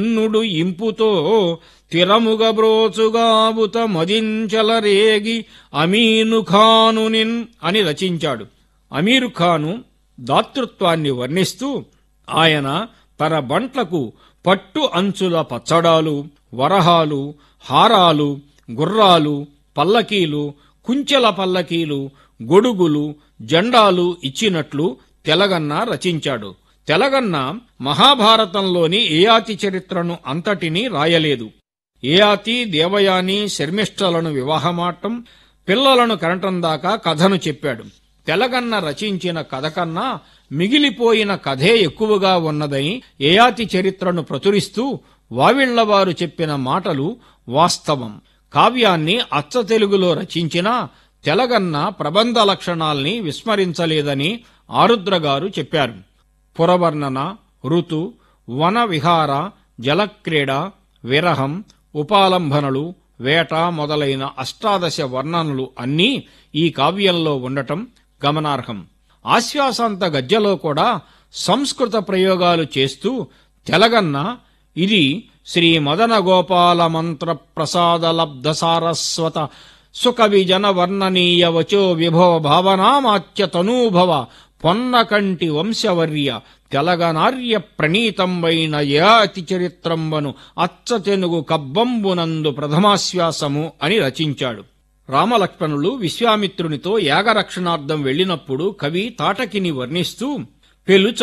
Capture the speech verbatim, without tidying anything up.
నుడు ఇంపుతో తిరముగ బ్రోచుగాబుత మదించలరేగి అమీను ఖానునిన్ అని రచించాడు. అమీరు ఖాను దాతృత్వాన్ని వర్ణిస్తూ ఆయన తన బంట్లకు పట్టు అంచుల పచ్చడాలు, వరహాలు, హారాలు, గుర్రాలు, పల్లకీలు, కుంచెల పల్లకీలు, గొడుగులు, జెండాలు ఇచ్చినట్లు తెలగన్న రచించాడు. తెలగన్న మహాభారతంలోని యయాతి చరిత్రను అంతటినీ రాయలేదు. యయాతి, దేవయాని, శర్మిష్ఠలను వివాహమాటం, పిల్లలను కనటం దాకా కథను చెప్పాడు. తెలగన్న రచించిన కథ కన్నా మిగిలిపోయిన కథే ఎక్కువగా ఉన్నదని యయాతి చరిత్రను ప్రచురిస్తూ వావిళ్లవారు చెప్పిన మాటలు వాస్తవం. కావ్యాన్ని అచ్చ తెలుగులో రచించినా తెలగన్న ప్రబంధ లక్షణాల్ని విస్మరించలేదని ఆరుద్రగారు చెప్పారు. పురవర్ణన, ఋతు, వన విహార, జలక్రీడ, విరహం, ఉపాలంభనలు, వేట మొదలైన అష్టాదశ వర్ణనలు అన్నీ ఈ కావ్యంలో ఉండటం గమనార్హం. ఆశ్వాసాంత గద్యలో కూడా సంస్కృత ప్రయోగాలు చేస్తూ తెలగన్న ఇది శ్రీ మదన గోపాల మంత్ర ప్రసాద లబ్ధ సారస్వత సుకవిజన వర్ణనీయ వచో విభవ భావనామాత్య తనూభవ పొన్నకంటి వంశవర్య తెలగనార్య ప్రణీతంబైన యయాతి చరిత్రంబను అచ్చ తెనుగు కబ్బంబునందు ప్రథమాశ్వాసము అని రచించాడు. రామలక్ష్మణులు విశ్వామిత్రునితో యాగరక్షణార్థం వెళ్లినప్పుడు కవి తాటకిని వర్ణిస్తూ పెలుచ